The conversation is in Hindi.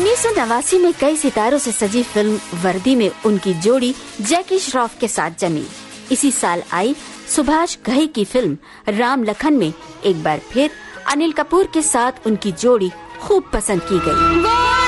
1989 में कई सितारों से सजी फिल्म वर्दी में उनकी जोड़ी जैकी श्रॉफ के साथ जमी। इसी साल आई सुभाष घई की फिल्म राम लखन में एक बार फिर अनिल कपूर के साथ उनकी जोड़ी खूब पसंद की गई।